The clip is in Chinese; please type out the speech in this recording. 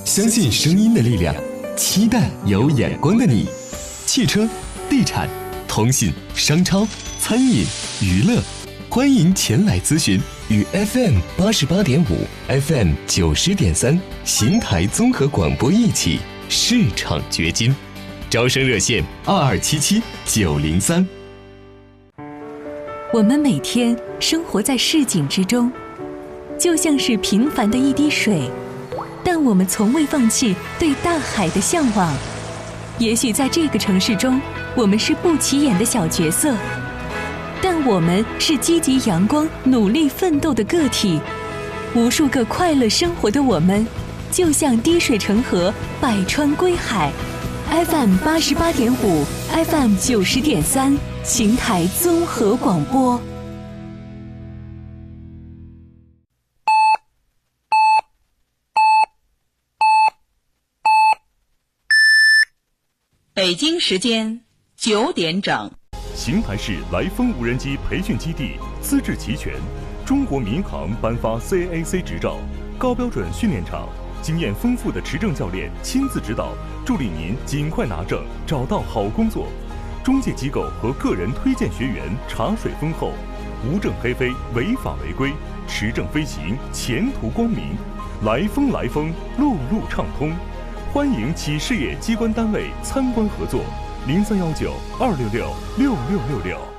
相信声音的力量，期待有眼光的你。汽车、地产、通信、商超、餐饮、娱乐，欢迎前来咨询。与 FM88.5、FM90.3 邢台综合广播一起市场掘金。招生热线2277-903。 我们每天生活在市井之中，就像是平凡的一滴水，但我们从未放弃对大海的向往。也许在这个城市中，我们是不起眼的小角色，但我们是积极阳光、努力奋斗的个体。无数个快乐生活的我们，就像滴水成河，百川归海。FM88.5、FM90.3，邢台综合广播。 北京时间9点整。 邢台市来风无人机培训基地资质齐全，中国民航颁发 CAAC 执照，高标准训练场，经验丰富的持证教练亲自指导，助力您尽快拿证，找到好工作。中介机构和个人推荐学员茶水丰厚，无证黑飞，违法违规，持证飞行，前途光明。来风，路路畅通。欢迎企事业机关单位参观合作，0319-266-6666。